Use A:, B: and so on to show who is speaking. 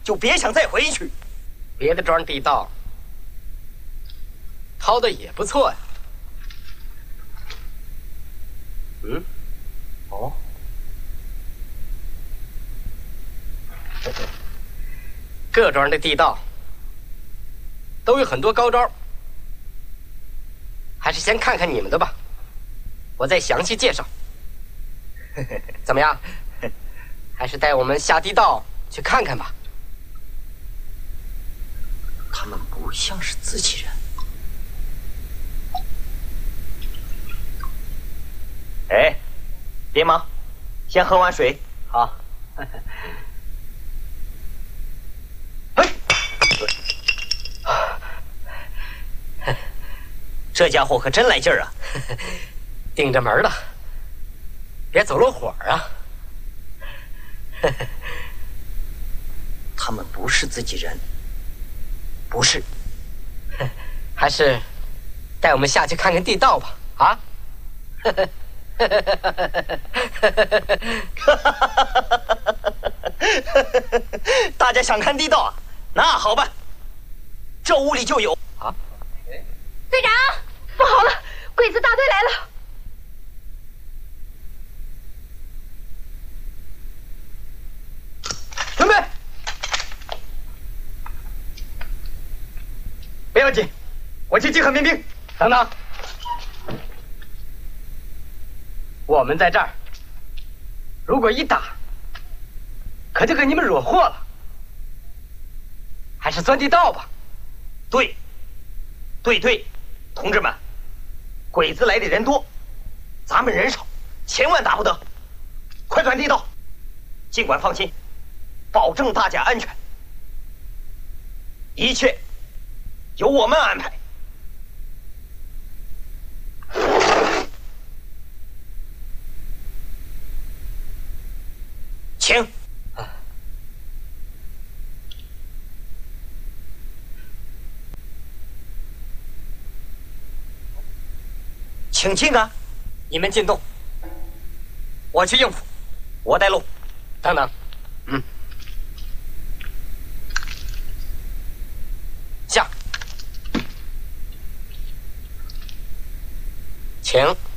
A: 就别想再回去。
B: 别的庄地道掏的也不错呀。哦，各庄的地道都有很多高招，还是先看看你们的吧，我再详细介绍。怎么样？还是带我们下地道去看看吧。
A: 他们不像是自己人。哎，别忙，先喝碗水。
B: 好。
A: 这家伙可真来劲儿啊！
B: 盯着门了，别走漏火啊！
A: 他们不是自己人，不是。
B: 还是带我们下去看看地道吧，啊？
A: 大家想看地道啊？那好办，这屋里就有啊。
C: 队长，不好了，鬼子大队来了！
B: 准备，不要紧，我去集合民兵。等等，我们在这儿，如果一打，可就给你们惹祸了。还是钻地道吧。
A: 对，同志们，鬼子来的人多，咱们人少，千万打不得。快钻地道，尽管放心，保证大家安全，一切由我们安排。请。请进啊！
B: 你们进洞，我去应付，
A: 我带路。
B: 等等，下，请。